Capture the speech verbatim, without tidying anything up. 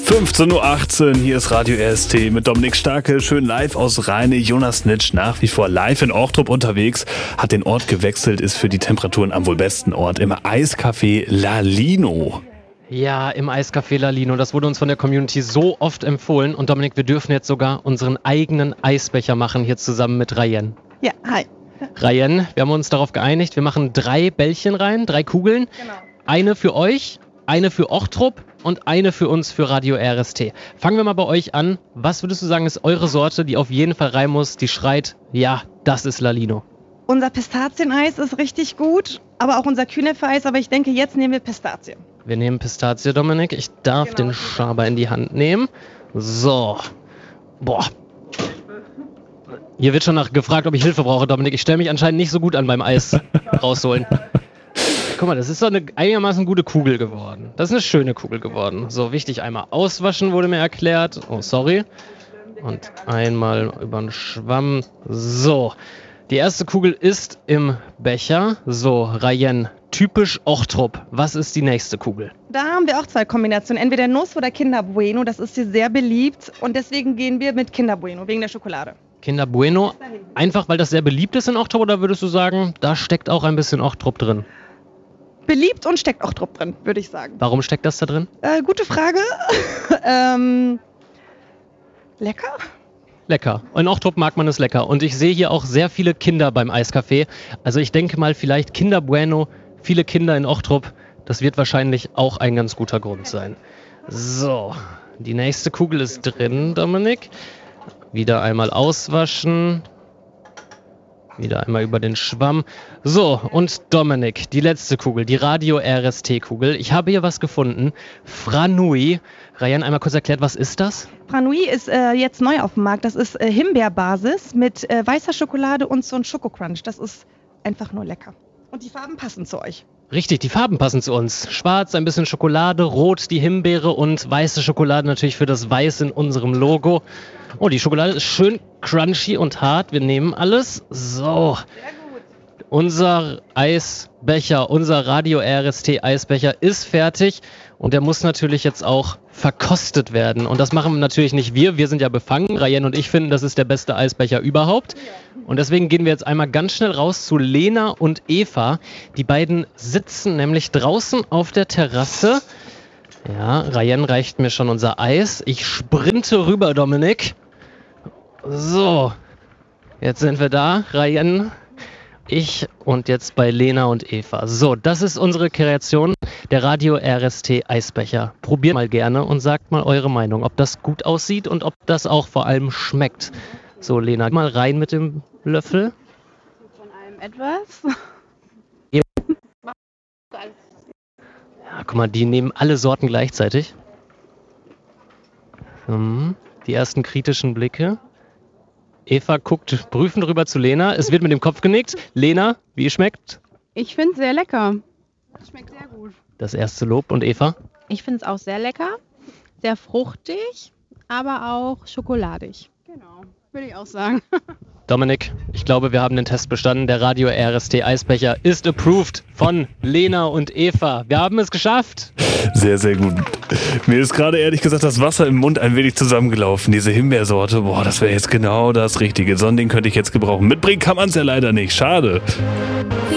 fünfzehn Uhr achtzehn, hier ist Radio R S T mit Dominik Starke, schön live aus Rheine. Jonas Nitsch nach wie vor live in Ochtrup unterwegs, hat den Ort gewechselt, ist für die Temperaturen am wohl besten Ort im Eiscafé Lalino. Ja, im Eiscafé Lalino. Das wurde uns von der Community so oft empfohlen. Und Dominik, wir dürfen jetzt sogar unseren eigenen Eisbecher machen, hier zusammen mit Rayen. Ja, hi. Rayen, wir haben uns darauf geeinigt, wir machen drei Bällchen rein, drei Kugeln. Genau. Eine für euch, eine für Ochtrup und eine für uns für Radio R S T. Fangen wir mal bei euch an. Was würdest du sagen, ist eure Sorte, die auf jeden Fall rein muss, die schreit, ja, das ist Lalino? Unser Pistazieneis ist richtig gut, aber auch unser Kühnefe-Eis. Aber ich denke, jetzt nehmen wir Pistazie. Wir nehmen Pistazie, Dominik. Ich darf Genau. den Schaber in die Hand nehmen. So. Boah. Hier wird schon nach gefragt, ob ich Hilfe brauche, Dominik. Ich stelle mich anscheinend nicht so gut an beim Eis rausholen. Guck mal, das ist doch eine einigermaßen gute Kugel geworden. Das ist eine schöne Kugel geworden. So, wichtig, einmal auswaschen, wurde mir erklärt. Oh, sorry. Und einmal über den Schwamm. So. Die erste Kugel ist im Becher. So, Rayen, typisch Ochtrup. Was ist die nächste Kugel? Da haben wir auch zwei Kombinationen. Entweder Nuss oder Kinder Bueno. Das ist hier sehr beliebt. Und deswegen gehen wir mit Kinder Bueno, wegen der Schokolade. Kinder Bueno. Einfach, weil das sehr beliebt ist in Ochtrup, oder würdest du sagen, da steckt auch ein bisschen Ochtrup drin? Beliebt und steckt auch Druck drin, würde ich sagen. Warum steckt das da drin? Äh, gute Frage. ähm, lecker? Lecker. In Ochtrup mag man es lecker. Und ich sehe hier auch sehr viele Kinder beim Eiscafé. Also ich denke mal, vielleicht Kinder Bueno, viele Kinder in Ochtrup. Das wird wahrscheinlich auch ein ganz guter Grund sein. So, die nächste Kugel ist drin, Dominik. Wieder einmal auswaschen. Wieder einmal über den Schwamm. So, und Dominik, die letzte Kugel, die Radio R S T-Kugel. Ich habe hier was gefunden. Franui. Rayen, einmal kurz erklärt, was ist das? Franui ist äh, jetzt neu auf dem Markt. Das ist äh, Himbeerbasis mit äh, weißer Schokolade und so ein Schokocrunch. Das ist einfach nur lecker. Und die Farben passen zu euch. Richtig, die Farben passen zu uns. Schwarz, ein bisschen Schokolade, rot die Himbeere und weiße Schokolade natürlich für das Weiß in unserem Logo. Oh, die Schokolade ist schön crunchy und hart. Wir nehmen alles. So. Sehr gut. Unser Eisbecher, unser Radio R S T Eisbecher ist fertig und der muss natürlich jetzt auch verkostet werden. Und das machen natürlich nicht wir, wir sind ja befangen. Rayen und ich finden, das ist der beste Eisbecher überhaupt. Und deswegen gehen wir jetzt einmal ganz schnell raus zu Lena und Eva. Die beiden sitzen nämlich draußen auf der Terrasse. Ja, Rayen reicht mir schon unser Eis. Ich sprinte rüber, Dominik. So, jetzt sind wir da. Rayen, ich und jetzt bei Lena und Eva. So, das ist unsere Kreation, der Radio R S T Eisbecher. Probiert mal gerne und sagt mal eure Meinung, ob das gut aussieht und ob das auch vor allem schmeckt. So, Lena, mal rein mit dem Löffel. Von allem etwas. Ja, guck mal, die nehmen alle Sorten gleichzeitig. Hm, die ersten kritischen Blicke. Eva guckt prüfend rüber zu Lena. Es wird mit dem Kopf genickt. Lena, wie schmeckt? Ich finde es sehr lecker. Es schmeckt sehr gut. Das erste Lob. Und Eva? Ich finde es auch sehr lecker. Sehr fruchtig, aber auch schokoladig. Genau, würde ich auch sagen. Dominik, ich glaube, wir haben den Test bestanden. Der Radio R S T Eisbecher ist approved von Lena und Eva. Wir haben es geschafft. Sehr, sehr gut. Mir ist gerade ehrlich gesagt das Wasser im Mund ein wenig zusammengelaufen. Diese Himbeersorte, boah, das wäre jetzt genau das Richtige. So ein Ding könnte ich jetzt gebrauchen. Mitbringen kann man es ja leider nicht. Schade.